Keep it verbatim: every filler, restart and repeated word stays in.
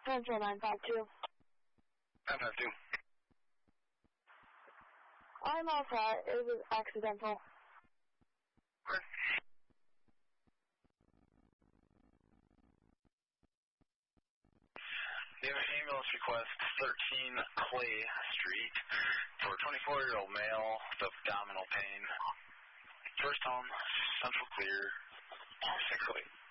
Central nine five two. nine five two. I'm all set. It was accidental. Okay. You have an ambulance request, thirteen Clay Street, for a twenty-four-year-old male with abdominal pain. First home, central clear, six oh eight.